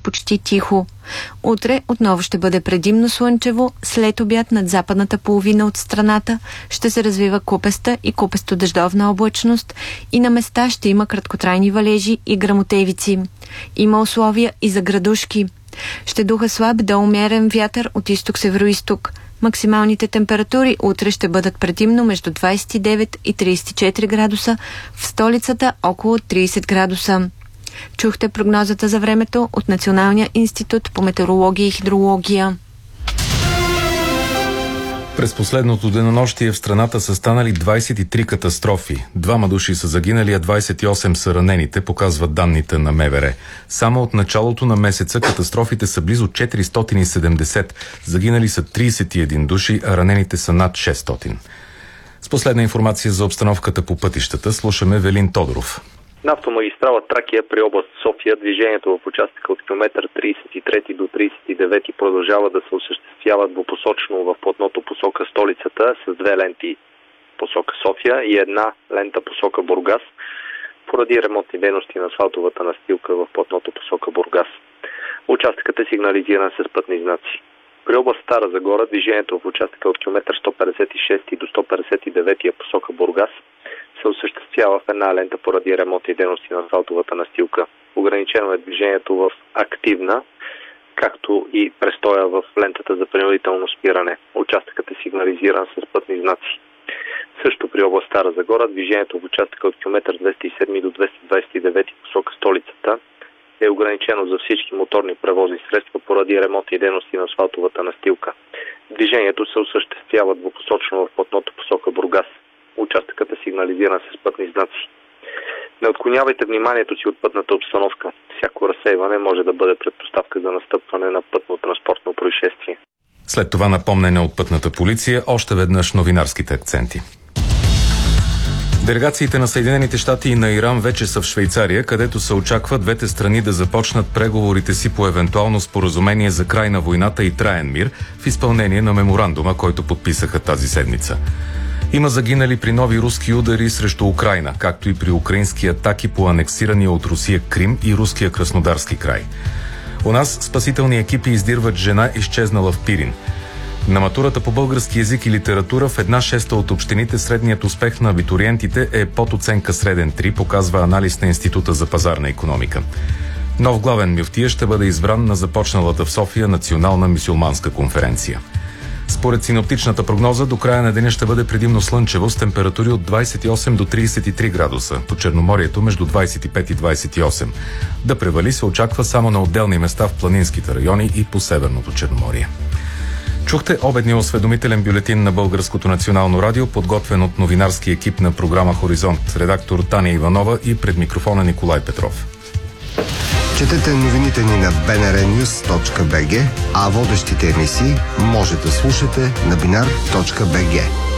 почти тихо. Утре отново ще бъде предимно слънчево, след обяд над западната половина от страната ще се развива купеста и купесто-дъждовна облачност и на места ще има краткотрайни валежи и гръмотевици. Има условия и за градушки. Ще духа слаб до умерен вятър от изток-североизток. Максималните температури утре ще бъдат предимно между 29 и 34 градуса, в столицата около 30 градуса. Чухте прогнозата за времето от Националния институт по метеорология и хидрология. През последното денонощие в страната са станали 23 катастрофи. 2 души са загинали, а 28 са ранените, показват данните на МВР. Само от началото на месеца катастрофите са близо 470. Загинали са 31 души, а ранените са над 600. С последна информация за обстановката по пътищата слушаме Велин Тодоров. На автомагистрала Тракия при област София движението в участъка от километър 33 до 39 продължава да се осъществява двупосочно в платното посока столицата с 2 ленти посока София и 1 лента посока Бургас поради ремонтни дейности на асфалтовата настилка в платното посока Бургас. Участъкът е сигнализиран с пътни знаци. При област Стара Загора движението в участъка от километър 156 до 159 посока Бургас се осъществява в една лента поради ремонтни дейности на асфалтовата настилка. Ограничено е движението в активна, както и престоя в лентата за принудително спиране. Участъкът е сигнализиран с пътни знаци. Също при област Стара Загора движението в участъка от километър 207 до 229 посока столицата е ограничено за всички моторни превозни средства поради ремонтни дейности на асфалтовата настилка. Движението се осъществява двупосочно в платното посока Бургас. Участъкът е сигнализиран с пътни знаци. Не отклонявайте вниманието си от пътната обстановка. Всяко разсейване може да бъде предпоставка за настъпване на пътно-транспортно происшествие. След това напомнене от пътната полиция, още веднъж новинарските акценти. Делегациите на Съединените щати и на Иран вече са в Швейцария, където се очаква двете страни да започнат преговорите си по евентуално споразумение за край на войната и траен мир в изпълнение на меморандума, който подписаха тази седмица. Има загинали при нови руски удари срещу Украйна, както и при украински атаки по анексирания от Русия Крим и руския Краснодарски край. У нас спасителни екипи издирват жена, изчезнала в Пирин. На матурата по български език и литература в 1/6 от общините средният успех на абитуриентите е под оценка среден 3, показва анализ на Института за пазарна икономика. Нов главен мюфтия ще бъде избран на започналата в София национална мюсюлманска конференция. Според синоптичната прогноза, до края на деня ще бъде предимно слънчево с температури от 28 до 33 градуса, по Черноморието между 25 и 28. Да превали се очаква само на отделни места в планинските райони и по Северното Черноморие. Чухте обедния осведомителен бюлетин на Българското национално радио, подготвен от новинарски екип на програма Хоризонт, редактор Таня Иванова и пред микрофона Николай Петров. Четете новините ни на bnrnews.bg, а водещите емисии може да слушате на binar.bg.